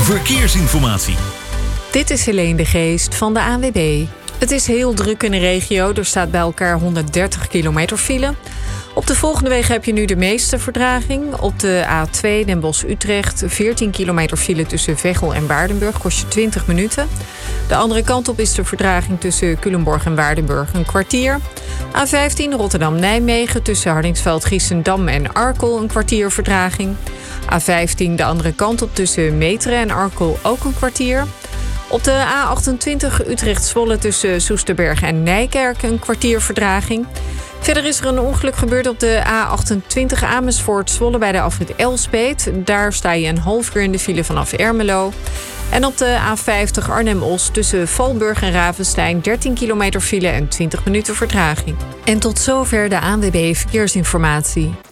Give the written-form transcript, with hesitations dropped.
verkeersinformatie. Dit is Helene de Geest van de ANWB. Het is heel druk in de regio. Er staat bij elkaar 130 kilometer file. Op de volgende wegen heb je nu de meeste vertraging. Op de A2 Den Bosch-Utrecht 14 kilometer file tussen Veghel en Waardenburg. Kost je 20 minuten. De andere kant op is de vertraging tussen Culemborg en Waardenburg een kwartier. A15 Rotterdam-Nijmegen tussen Hardingsveld, Giessendam en Arkel een kwartier vertraging. A15 de andere kant op tussen Meteren en Arkel ook een kwartier. Op de A28 Utrecht-Zwolle tussen Soesterberg en Nijkerk een kwartier vertraging. Verder is er een ongeluk gebeurd op de A28 Amersfoort-Zwolle bij de afrit Elspeet. Daar sta je een half uur in de file vanaf Ermelo. En op de A50 Arnhem-Os tussen Valburg en Ravenstein 13 kilometer file en 20 minuten vertraging. En tot zover de ANWB Verkeersinformatie.